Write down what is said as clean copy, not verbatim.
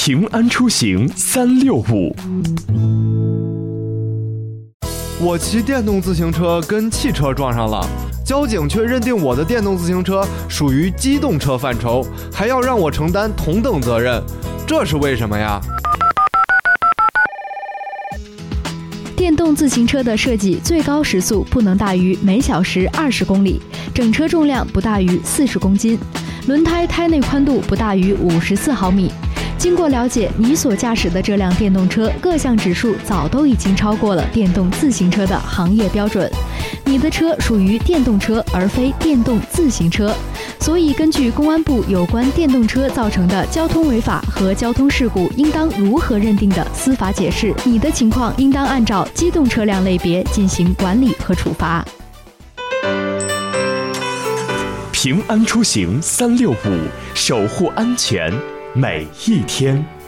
平安出行365。 我骑电动自行车跟汽车撞上了，交警却认定我的电动自行车属于机动车范畴，还要让我承担同等责任，这是为什么呀？ 电动自行车的设计最高时速不能大于每小时20公里，整车重量不大于40公斤，轮胎胎内宽度不大于54毫米。经过了解，你所驾驶的这辆电动车各项指数早都已经超过了电动自行车的行业标准。你的车属于电动车而非电动自行车，所以根据公安部有关电动车造成的交通违法和交通事故应当如何认定的司法解释，你的情况应当按照机动车辆类别进行管理和处罚。 平安出行365，守护安全每一天。